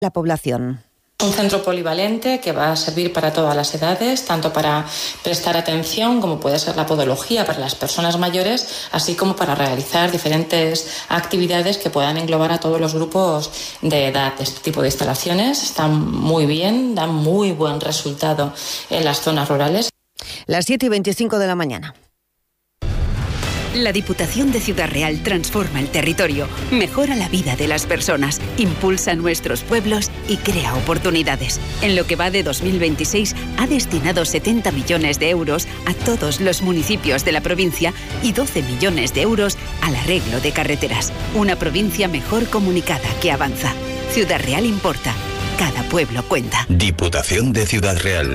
la población. Un centro polivalente que va a servir para todas las edades, tanto para prestar atención, como puede ser la podología para las personas mayores, así como para realizar diferentes actividades que puedan englobar a todos los grupos de edad. Este tipo de instalaciones están muy bien, dan muy buen resultado en las zonas rurales. Las 7:25 de la mañana. La Diputación de Ciudad Real transforma el territorio, mejora la vida de las personas, impulsa nuestros pueblos y crea oportunidades. En lo que va de 2026 ha destinado 70 millones de euros a todos los municipios de la provincia y 12 millones de euros al arreglo de carreteras. Una provincia mejor comunicada que avanza. Ciudad Real importa. Cada pueblo cuenta. Diputación de Ciudad Real.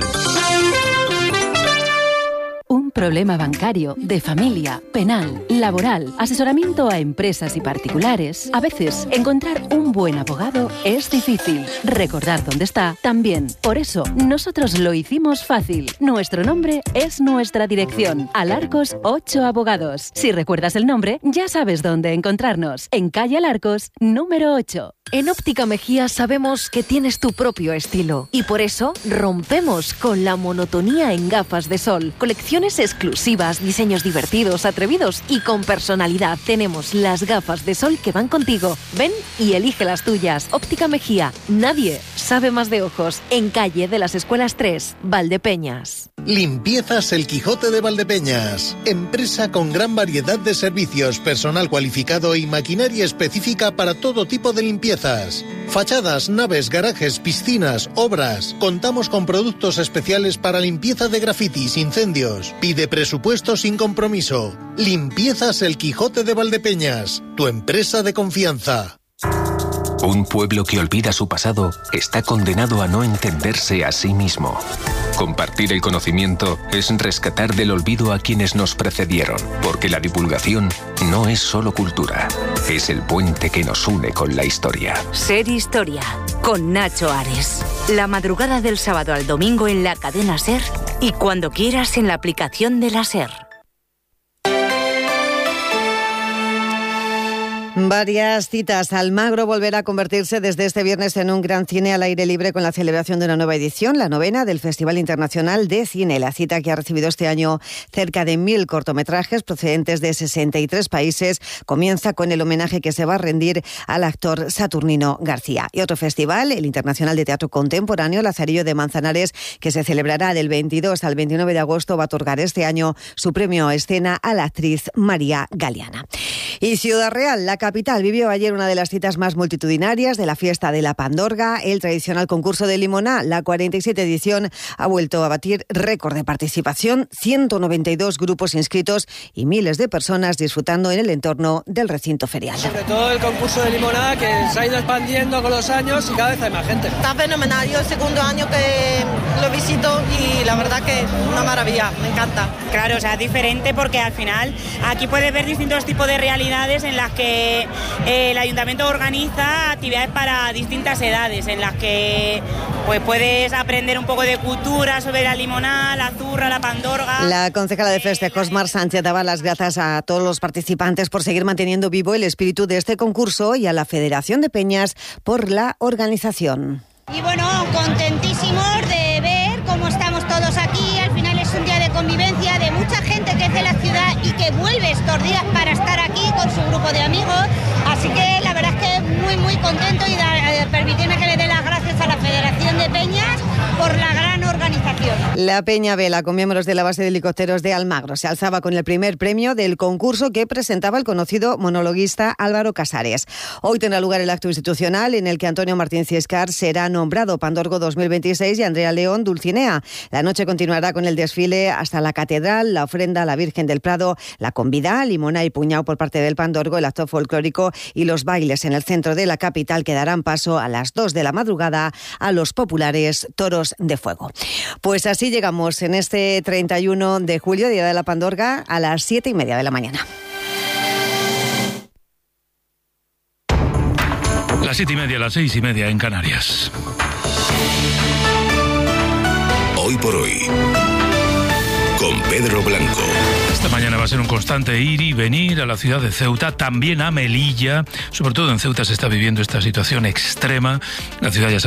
Un problema bancario, de familia, penal, laboral, asesoramiento a empresas y particulares. A veces, encontrar un buen abogado es difícil. Recordar dónde está, también. Por eso, nosotros lo hicimos fácil. Nuestro nombre es nuestra dirección. Alarcos 8 Abogados. Si recuerdas el nombre, ya sabes dónde encontrarnos. En calle Alarcos, número 8. En Óptica Mejía sabemos que tienes tu propio estilo y por eso rompemos con la monotonía en gafas de sol. Colecciones exclusivas, diseños divertidos, atrevidos y con personalidad. Tenemos las gafas de sol que van contigo. Ven y elige las tuyas. Óptica Mejía. Nadie sabe más de ojos. En calle de las Escuelas 3, Valdepeñas. Limpiezas El Quijote de Valdepeñas. Empresa con gran variedad de servicios, personal cualificado y maquinaria específica para todo tipo de limpiezas. Fachadas, naves, garajes, piscinas, obras. Contamos con productos especiales para limpieza de grafitis, incendios. Pide presupuesto sin compromiso. Limpiezas El Quijote de Valdepeñas. Tu empresa de confianza. Un pueblo que olvida su pasado está condenado a no entenderse a sí mismo. Compartir el conocimiento es rescatar del olvido a quienes nos precedieron, porque la divulgación no es solo cultura, es el puente que nos une con la historia. Ser Historia, con Nacho Ares. La madrugada del sábado al domingo en la cadena SER y cuando quieras en la aplicación de la SER. Varias citas. Almagro volverá a convertirse desde este viernes en un gran cine al aire libre con la celebración de una nueva edición, la 9ª del Festival Internacional de Cine. La cita, que ha recibido este año cerca de 1.000 cortometrajes procedentes de 63 países, comienza con el homenaje que se va a rendir al actor Saturnino García. Y otro festival, el Internacional de Teatro Contemporáneo Lazarillo de Manzanares, que se celebrará del 22 al 29 de agosto, va a otorgar este año su premio a escena a la actriz María Galeana. Y Ciudad Real, la capital, vivió ayer una de las citas más multitudinarias de la fiesta de la Pandorga. El tradicional concurso de Limoná, la 47 edición, ha vuelto a batir récord de participación, 192 grupos inscritos y miles de personas disfrutando en el entorno del recinto ferial. Sobre todo el concurso de Limoná, que se ha ido expandiendo con los años y cada vez hay más gente. Está fenomenal, yo el segundo año que lo visito y la verdad que una maravilla, me encanta. Claro, o sea, es diferente porque al final aquí puedes ver distintos tipos de realidades en las que el ayuntamiento organiza actividades para distintas edades, en las que pues puedes aprender un poco de cultura sobre la Limoná, la zurra, la Pandorga. La concejala de festejos, Mar Sánchez, daba las gracias a todos los participantes por seguir manteniendo vivo el espíritu de este concurso y a la Federación de Peñas por la organización. Y bueno, contentísimos de ver cómo estamos todos aquí. Al final es un día de convivencia de mucha gente que es de la ciudad y que vuelve estos días para estar aquí con su grupo de amigos. Así que la verdad es que muy contento y permitirme que le dé las gracias a la Federación de Peñas por la gran organización. La Peña Vela, con miembros de la base de helicópteros de Almagro, se alzaba con el primer premio del concurso que presentaba el conocido monologuista Álvaro Casares. Hoy tendrá lugar el acto institucional en el que Antonio Martín Ciescar será nombrado Pandorgo 2026 y Andrea León Dulcinea. La noche continuará con el desfile hasta la catedral, la ofrenda a la Virgen del Prado, la convida, Limoná y puñao por parte del Pandorgo, el acto folclórico y los bailes en el centro de la capital, que darán paso a las 2 de la madrugada a los populares toros de fuego. Pues así llegamos en este 31 de julio, Día de la Pandorga, a las 7:30 de la mañana. Las 7:30, las 6:30 en Canarias. Hoy por hoy. con Pedro Blanco. Esta mañana va a ser un constante ir y venir a la ciudad de Ceuta, también a Melilla. Sobre todo en Ceuta se está viviendo esta situación extrema. La ciudad ya